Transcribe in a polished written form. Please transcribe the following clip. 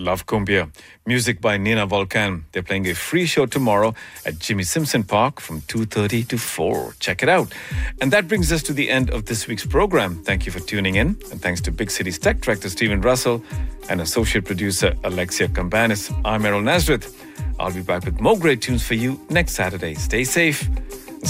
Love Cumbia. Music by Nina Volcan. They're playing a free show tomorrow at Jimmy Simpson Park from 2:30 to 4. Check it out. And that brings us to the end of this week's program. Thank you for tuning in. And thanks to Big City's tech director, Stephen Russell, and associate producer, Alexia Cambanis. I'm Errol Nazareth. I'll be back with more great tunes for you next Saturday. Stay safe